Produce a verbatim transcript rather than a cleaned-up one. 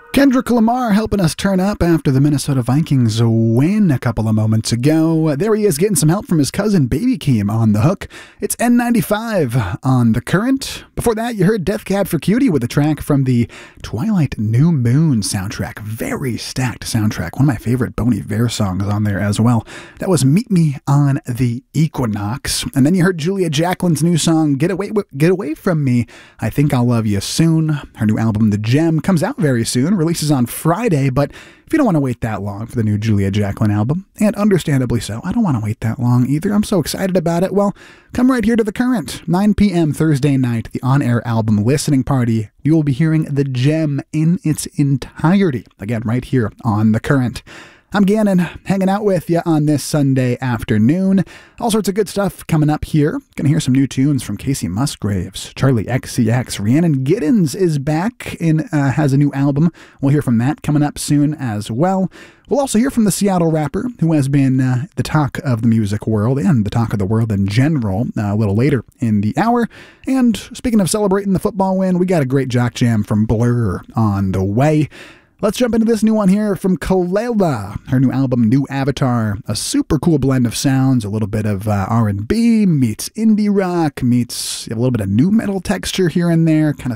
Kendrick Lamar helping us turn up after the Minnesota Vikings win a couple of moments ago. There he is getting some help from his cousin Baby Keem on the hook. It's N ninety-five on The Current. Before that, you heard Death Cab for Cutie with a track from the Twilight New Moon soundtrack. Very stacked soundtrack. One of my favorite Bon Iver songs on there as well. That was Meet Me on the Equinox. And then you heard Julia Jacquelin's new song, Get Away, Get Away From Me. I Think I'll Love You Soon. Her new album, The Gem, comes out very soon. Releases on Friday, but if you don't want to wait that long for the new Julia Jacqueline album, and understandably so, I don't want to wait that long either. I'm so excited about it. Well, come right here to The Current, nine p.m. Thursday night, the on-air album listening party. You will be hearing The Gem in its entirety. Again, right here on The Current. I'm Gannon, hanging out with you on this Sunday afternoon. All sorts of good stuff coming up here. Gonna hear some new tunes from Casey Musgraves, Charlie X C X, Rhiannon Giddens is back and uh, has a new album. We'll hear from that coming up soon as well. We'll also hear from the Seattle rapper who has been uh, the talk of the music world and the talk of the world in general uh, a little later in the hour. And speaking of celebrating the football win, we got a great jock jam from Blur on the way. Let's jump into this new one here from Kelela. Her new album, New Avatar. A super cool blend of sounds, a little bit of uh, R and B, meets indie rock, meets a little bit of new metal texture here and there, kind of